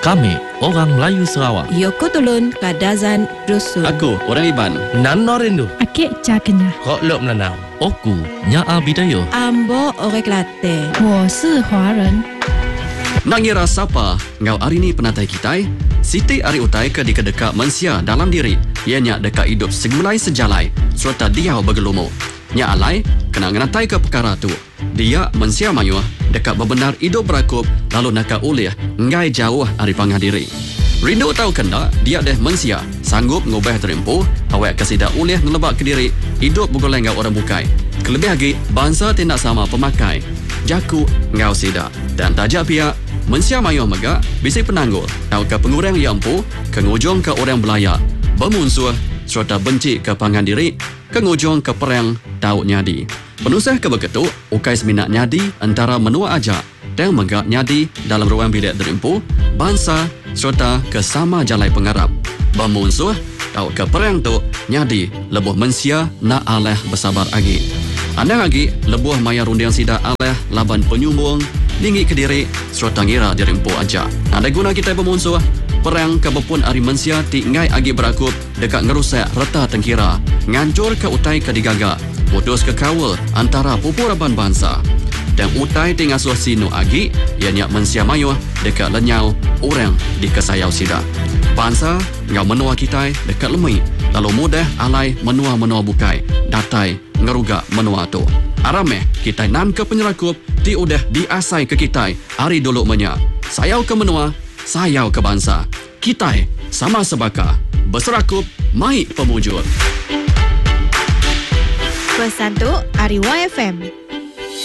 Kami, orang Melayu Sarawak. Yoko Tulun Kadazan Dusun. Aku, orang Iban. Nano Rindu. Akik Cakenya. Kok Lok Menanau. Oku, Nyaa Bidayo. Ambo Orang Kelate. 我是华人。 Nangira sapa, ngau hari ni penatai kitai, Siti ari utai ke di kedeka mensia dalam diri, ianya deka hidup segulai sejalai, serta dia bergelumu. Nya alai, kena ngenatai ke perkara tu. Dia mensia mayuh, deka bebenar hidup berakup, lalu naka ulih, ngai jauh ari pangah diri. Rindu tahu kena, dia deh mensia, sanggup ngubah terimpu, awak kasida ulih ngelebak ke diri, hidup bugolai ngau orang bukai. Kelebih lagi, bangsa tindak sama pemakai. Jaku ngau sida, dan tajak pihak, mensia mayuh megak, bisi penanggul, tahu ke pengurang yang empu, ke ngujung ke orang belayak, bermunsuh, serta benci ke pangan diri, ke ngujung ke perang, tahu nyadi. Penusah ke begitu, ukai seminat nyadi antara menua ajak, dan megak nyadi dalam ruang bilik derimpu, bangsa, serta ke sama jalai pengarap. Bermunsuh, tahu ke perang tu, nyadi, lebuh mensia, nak aleh bersabar lagi. Anda lagi, lebuh maya rundiang sida aleh, laban penyumbung, tinggi ke diri, serta ngira dirimpu aja. Ada guna kita bermusuh, perang kebepun ari mensia ti ngai agi berakup, dekat ngerusak reta tengkira, ngancur ke utai ke digaga, putus ke kawal antara pupuraban bangsa. Dan utai ti ngasuh sinu agi, ianya mensia mayuh dekat lenyau, orang di kesayau sida. Bangsa, ngau menua kita dekat lemai, lalu mudah alai menua-menua bukai, datai ngeruga menua tu. Arameh, kita nan ke penyerakup, ti udah diasai ke kita, hari dulu menya. Sayau ke menua, sayau ke bangsa. Kita sama sebaka, berserakup, mai pemujur. Pesan tu, Ari YFM.